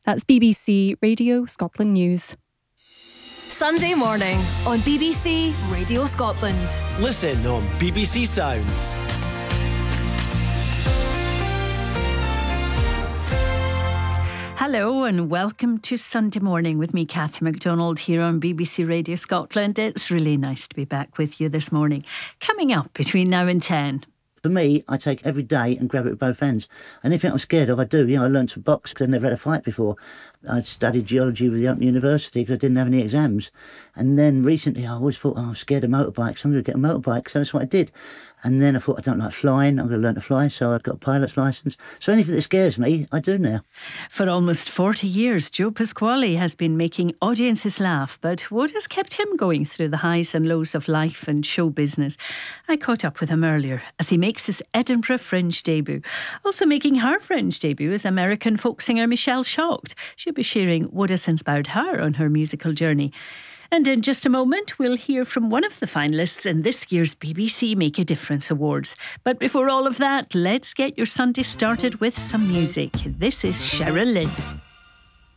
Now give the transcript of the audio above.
That's BBC Radio Scotland News. Sunday morning on BBC Radio Scotland. Listen on BBC Sounds. Hello and welcome to Sunday Morning with me, Cathy MacDonald, here on BBC Radio Scotland. It's really nice to be back with you this morning. Coming up between now and 10. For me, I take every day and grab it with both hands. Anything I'm scared of, I do. I learned to box because I'd never had a fight before. I studied geology with the Open University because I didn't have any exams. And then recently I always thought, I'm scared of motorbikes, I'm going to get a motorbike. So that's what I did. And then I thought, I don't like flying, I'm going to learn to fly. So I've got a pilot's licence. So anything that scares me, I do now. For almost 40 years, Joe Pasquale has been making audiences laugh. But what has kept him going through the highs and lows of life and show business? I caught up with him earlier as he makes his Edinburgh Fringe debut. Also making her Fringe debut is American folk singer Michelle Shocked. She'll be sharing what has inspired her on her musical journey. And in just a moment, we'll hear from one of the finalists in this year's BBC Make a Difference Awards. But before all of that, let's get your Sunday started with some music. This is Cheryl Lynn.